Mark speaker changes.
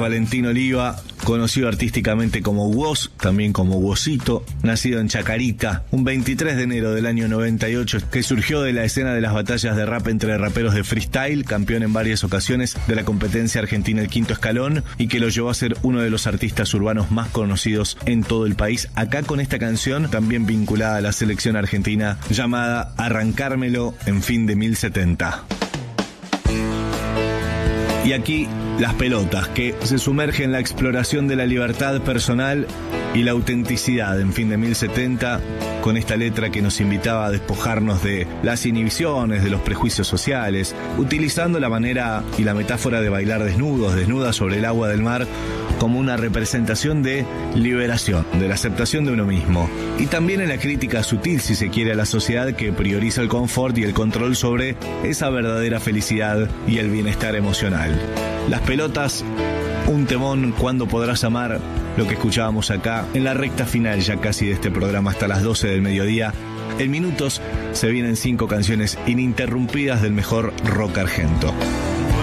Speaker 1: Valentín Oliva, conocido artísticamente como Woz, también como Wozito, nacido en Chacarita, un 23 de enero del año 98, que surgió de la escena de las batallas de rap entre raperos de freestyle, campeón en varias ocasiones de la competencia argentina El Quinto Escalón, y que lo llevó a ser uno de los artistas urbanos más conocidos en todo el país, acá con esta canción también vinculada a la selección argentina llamada Arrancármelo en fin de 1070. Y aquí Las Pelotas, que se sumerge en la exploración de la libertad personal y la autenticidad en fin de 1070, con esta letra que nos invitaba a despojarnos de las inhibiciones, de los prejuicios sociales, utilizando la manera y la metáfora de bailar desnudas sobre el agua del mar, como una representación de liberación, de la aceptación de uno mismo. Y también en la crítica sutil, si se quiere, a la sociedad que prioriza el confort y el control sobre esa verdadera felicidad y el bienestar emocional. Las Pelotas, un temón. Cuándo podrás amar, lo que escuchábamos acá en la recta final ya casi de este programa hasta las 12 del mediodía. En minutos se vienen 5 canciones ininterrumpidas del mejor rock argento.